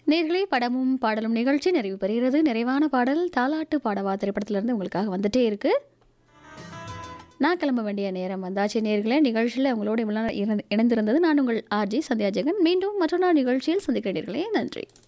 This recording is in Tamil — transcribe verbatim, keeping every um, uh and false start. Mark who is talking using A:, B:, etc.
A: நேர்களே படமும் பாடலும் நிகழ்ச்சி நிறைவு பெறுகிறது. நிறைவான பாடல் தாலாட்டு பாடவா திரைப்படத்திலிருந்து உங்களுக்காக வந்துட்டே இருக்கு. நான் கிளம்ப வேண்டிய நேரம் வந்தாச்சு. நேர்களே நிகழ்ச்சியில் உங்களோட இவ்வளோ இணைந்திருந்தது நான் உங்கள் ஆர்ஜி சந்தியா ஜெகன். மீண்டும் மற்றொரு நாள் நிகழ்ச்சியில் சந்திக்கிறேன் நேர்களே. நன்றி.